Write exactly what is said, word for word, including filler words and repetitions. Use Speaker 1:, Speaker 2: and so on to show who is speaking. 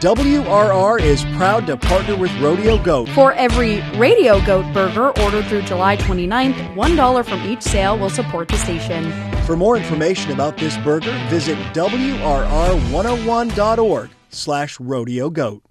Speaker 1: W R R is proud to partner with Rodeo Goat.
Speaker 2: For every Radio Goat burger ordered through July twenty-ninth, one dollar from each sale will support the station.
Speaker 1: For more information about this burger, visit W R R one oh one dot org slash rodeo goat.